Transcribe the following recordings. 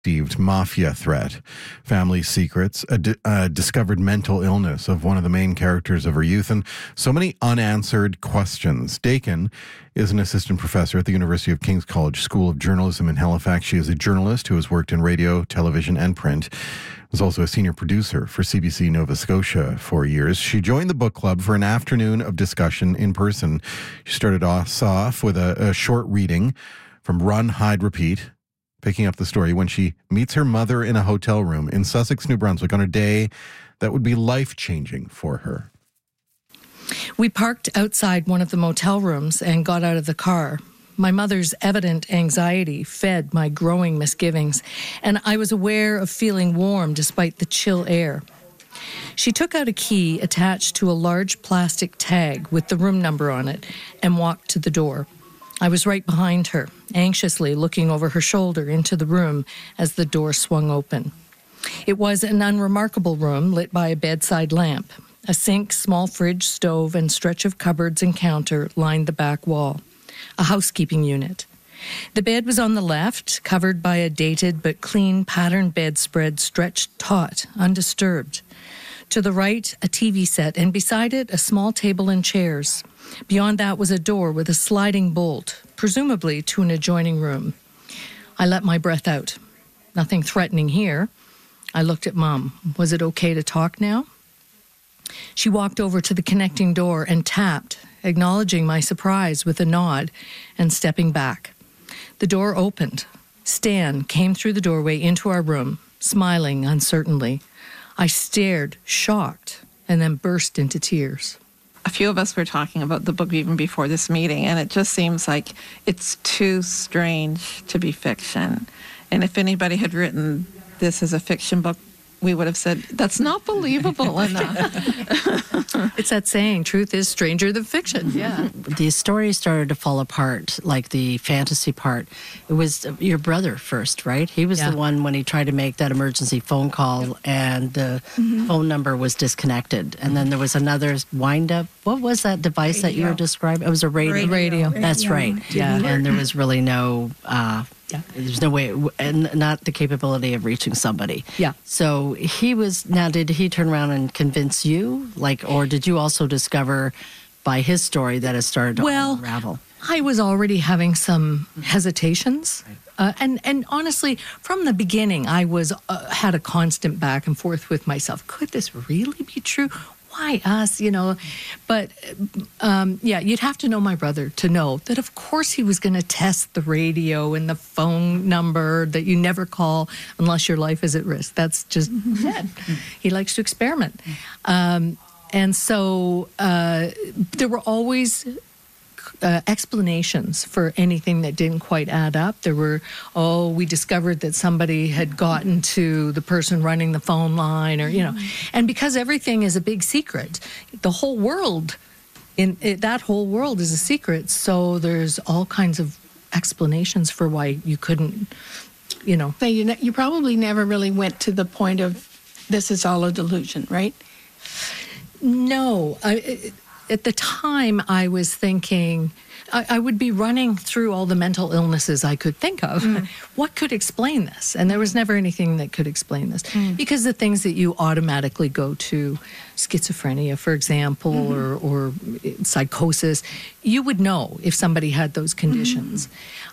Perceived mafia threat, family secrets, a discovered mental illness of one of the main characters of her youth, and so many unanswered questions. Dakin is an assistant professor at the University of King's College School of Journalism in Halifax. She is a journalist who has worked in radio, television, and print. Was also a senior producer for CBC Nova Scotia for years. She joined the book club for an afternoon of discussion in person. She started off with a short reading from Run, Hide, Repeat, picking up the story when she meets her mother in a hotel room in Sussex, New Brunswick, on a day that would be life-changing for her. We parked outside one of the motel rooms and got out of the car. My mother's evident anxiety fed my growing misgivings, and I was aware of feeling warm despite the chill air. She took out a key attached to a large plastic tag with the room number on it and walked to the door. I was right behind her, anxiously looking over her shoulder into the room as the door swung open. It was an unremarkable room lit by a bedside lamp. A sink, small fridge, stove, and stretch of cupboards and counter lined the back wall. A housekeeping unit. The bed was on the left, covered by a dated but clean patterned bedspread stretched taut, undisturbed. To the right, a TV set, and beside it, a small table and chairs. Beyond that was a door with a sliding bolt, presumably to an adjoining room. I let my breath out. Nothing threatening here. I looked at Mom. Was it okay to talk now? She walked over to the connecting door and tapped, acknowledging my surprise with a nod and stepping back. The door opened. Stan came through the doorway into our room, smiling uncertainly. I stared, shocked, and then burst into tears. A few of us were talking about the book even before this meeting, and it just seems like it's too strange to be fiction. And if anybody had written this as a fiction book, we would have said, that's not believable enough. It's that saying, truth is stranger than fiction. Yeah. The story started to fall apart, like the fantasy part. It was your brother first, right? He was the one when he tried to make that emergency phone call and the phone number was disconnected. And then there was another wind-up. What was that device that you were describing? It was a radio. That's right. Yeah. And there was really no... There's no way, and not the capability of reaching somebody. Yeah. So he was, now did he turn around and convince you? Or did you also discover by his story that it started to unravel? I was already having some hesitations. And honestly, from the beginning, I was had a constant back and forth with myself. Could this really be true? Why us, But, you'd have to know my brother to know that, of course, he was going to test the radio and the phone number that you never call unless your life is at risk. That's just it. He likes to experiment. And so there were always explanations for anything that didn't quite add up. There were, we discovered that somebody had gotten to the person running the phone line, or, and because everything is a big secret, the whole world, that whole world is a secret. So there's all kinds of explanations for why you couldn't, So you probably never really went to the point of this is all a delusion, right? No. At the time, I was thinking I would be running through all the mental illnesses I could think of. What could explain this? And there was never anything that could explain this. Because the things that you automatically go to, schizophrenia, for example, or psychosis, you would know if somebody had those conditions.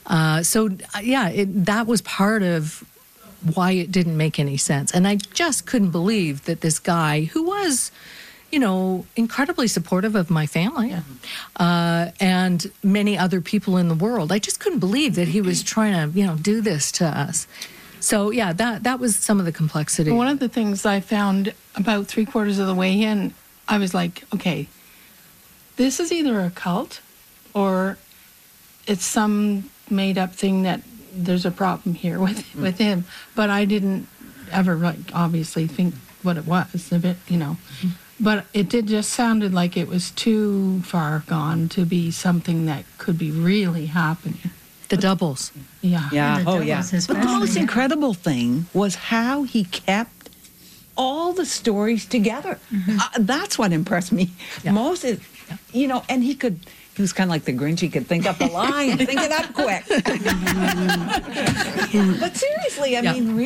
That was part of why it didn't make any sense. And I just couldn't believe that this guy, who was... incredibly supportive of my family and many other people in the world. I just couldn't believe that he was trying to, do this to us. So, that was some of the complexity. One of the things I found about 3/4 of the way in, I was like, okay, this is either a cult or it's some made-up thing that there's a problem here with him. But I didn't ever, obviously think what it was, a bit, But it just sounded like it was too far gone to be something that could be really happening. The doubles. Yeah. Yeah. But the most incredible thing was how he kept all the stories together. That's what impressed me most. And he could He was kind of like the Grinch. He could think up a line, think it up quick. But seriously, I mean,